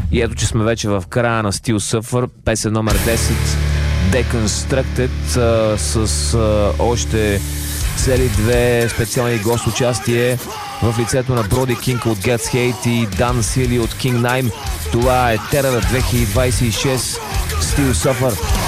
И ето, че сме вече в края на Steel Suffer, песен номер 10, Deconstructed, с още цели две специални гост участие в лицето на Броди Кинг от Gets Hate и Дан Сили от King Nime. Това е Terror 2026, Steel Suffer.